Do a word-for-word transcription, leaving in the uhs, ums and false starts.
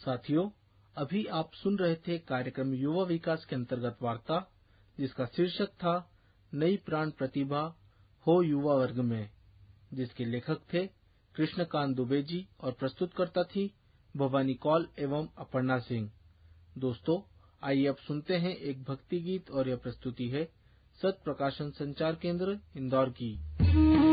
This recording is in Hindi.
साथियों, अभी आप सुन रहे थे कार्यक्रम युवा विकास के अंतर्गत वार्ता, जिसका शीर्षक था नई प्राण प्रतिभा हो युवा वर्ग में, जिसके लेखक थे कृष्णकांत दुबे जी और प्रस्तुतकर्ता थी भवानी कौल एवं अपर्णा सिंह। दोस्तों, आइए अब सुनते हैं एक भक्ति गीत और यह प्रस्तुति है सत प्रकाशन संचार केंद्र इंदौर की।